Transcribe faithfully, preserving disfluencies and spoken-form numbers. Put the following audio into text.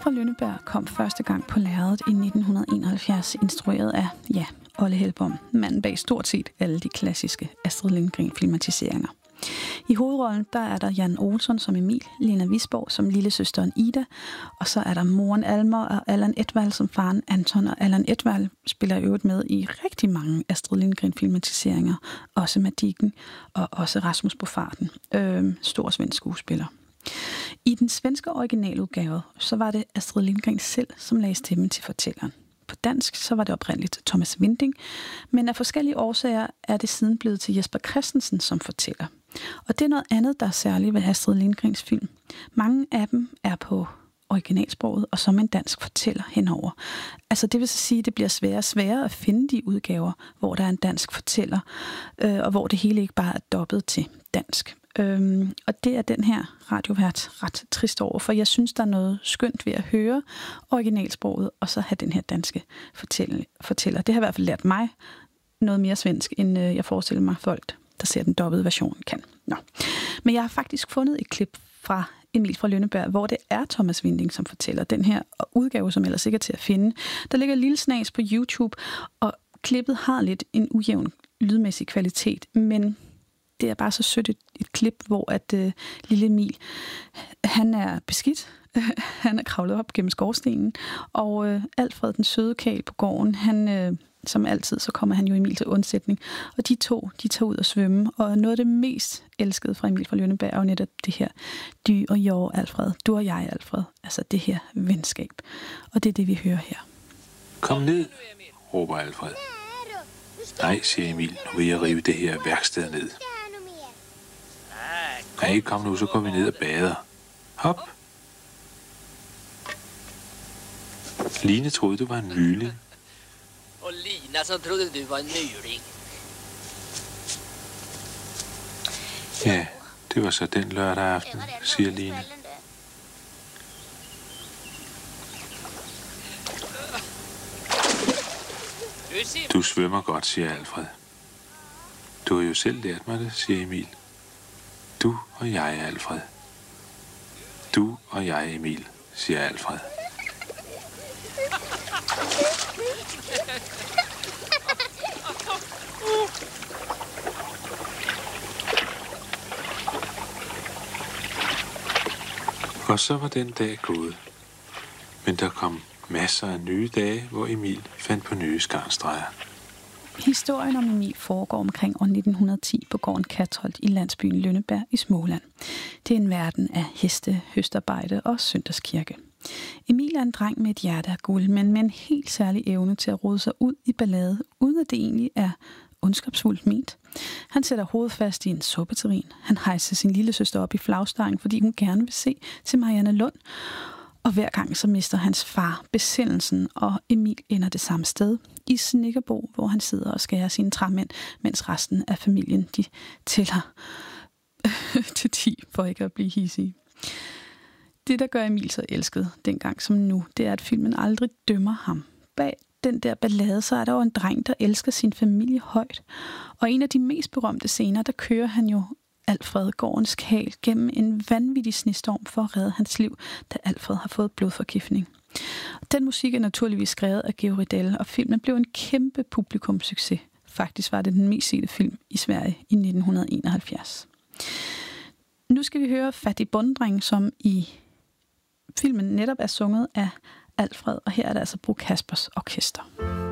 fra Lønneberg kom første gang på lærredet i nitten enoghalvfjerds, instrueret af, ja, Olle Hellbom, manden bag stort set alle de klassiske Astrid Lindgren-filmatiseringer. I hovedrollen der er der Jan Olsson som Emil, Lena Visborg som lillesøsteren Ida, og så er der moren Almer og Allan Edwall som faren Anton, og Allan Edwall spiller i øvrigt med i rigtig mange Astrid Lindgren-filmatiseringer, også Madicken og også Rasmus på farten, øh, stor svensk skuespiller. I den svenske originaludgave, så var det Astrid Lindgren selv, som lagde stemmen til fortælleren. På dansk, så var det oprindeligt Thomas Winding, men af forskellige årsager er det siden blevet til Jesper Christensen som fortæller. Og det er noget andet, der er særligt ved Astrid Lindgrens film. Mange af dem er på originalsproget, og som en dansk fortæller henover. Altså det vil så sige, at det bliver sværere og sværere at finde de udgaver, hvor der er en dansk fortæller, øh, og hvor det hele ikke bare er dobbet til dansk. Øhm, og det er den her radiovært ret trist over, for jeg synes, der er noget skønt ved at høre originalsproget, og så have den her danske fortæller. fortæller. Det har i hvert fald lært mig noget mere svensk, end øh, jeg forestiller mig folk, der ser den dobbede version, kan. Nå. Men jeg har faktisk fundet et klip fra Emil fra Lønneberg, hvor det er Thomas Winding, som fortæller den her udgave, som ellers ikke er til at finde. Der ligger et lille snas på YouTube, og klippet har lidt en ujævn lydmæssig kvalitet, men det er bare så sødt et, et klip, hvor at øh, lille Emil, han er beskidt, han er kravlet op gennem skorstenen, og øh, Alfred, den søde karl på gården, han, øh, som altid, så kommer han jo Emil til undsætning, og de to, de tager ud og svømme, og noget af det mest elskede fra Emil fra Lønneberg er jo netop det her, du og jeg, Alfred, du og jeg, Alfred, altså det her venskab, og det er det, vi hører her. Kom ned, råber Alfred. Nej, siger Emil, nu vil jeg rive det her værksted ned. Nej, kom nu, så går vi ned og bader. Hop. Line troede, du var en myling. Og Lina, som troede, du var en myling. Ja, det var så den lørdag aften, siger Line. Du svømmer godt, siger Alfred. Du har jo selv lært mig det, siger Emil. Du og jeg, Alfred. Du og jeg, Emil, siger Alfred. Og så var den dag gået. Men der kom masser af nye dage, hvor Emil fandt på nye skarnstreger. Historien om Emil foregår omkring år nitten hundrede og ti på gården Katholt i landsbyen Lønneberg i Småland. Det er en verden af heste, høstarbejde og søndagskirke. Emil er en dreng med et hjerte af guld, men med en helt særlig evne til at rode sig ud i ballade, uden at det egentlig er ondskabsfuldt ment. Han sætter hovedet fast i en suppeterrin. Han hejser sin lille søster op i flagstangen, fordi hun gerne vil se til Marianne Lund. Og hver gang så mister hans far besindelsen, og Emil ender det samme sted, i Snekkerbo, hvor han sidder og skærer sine træmænd, mens resten af familien de tæller til ti, for ikke at blive hidsige. Det, der gør Emil så elsket, dengang som nu, det er, at filmen aldrig dømmer ham. Bag den der ballade, så er der jo en dreng, der elsker sin familie højt. Og en af de mest berømte scener, der kører han jo Alfred, gårdens karl, gennem en vanvittig snestorm for at redde hans liv, da Alfred har fået blodforgiftning. Den musik er naturligvis skrevet af Georg Riedel, og filmen blev en kæmpe publikumssucces. Faktisk var det den mest sete film i Sverige i nitten enoghalvfjerds. Nu skal vi høre Fattig Bonddreng, som i filmen netop er sunget af Alfred, og her er det altså Bro Kaspers Orkester.